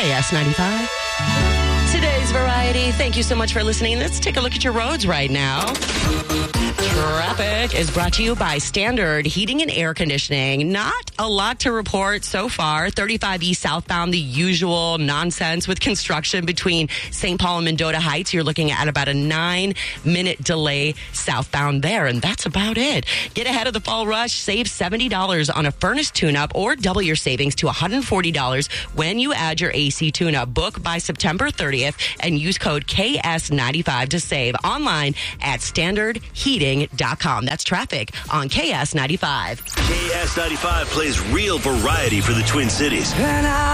KS95. Today's Variety. Thank you so much for listening. Let's take a look at your roads right now. Traffic is brought to you by Standard Heating and Air Conditioning. Not a lot to report so far. 35 East southbound, the usual nonsense with construction between St. Paul and Mendota Heights. You're looking at about a 9-minute delay southbound there, and that's about it. Get ahead of the fall rush. Save $70 on a furnace tune-up or double your savings to $140 when you add your AC tune-up. Book by September 30th and use code KS95 to save online at standardheating.com. That's traffic on KS95. KS95 plays real variety for the Twin Cities.